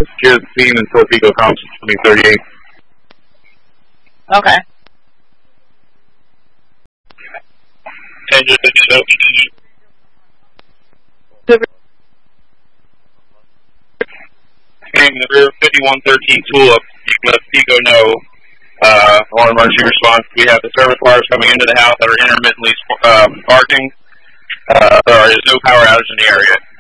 secure the scene until Pico comes 2038. Okay. In the rear 5113 Tulip, you can let Pico know on emergency response. We have the service wires coming into the house that are intermittently sparking. There is no power outage in the area.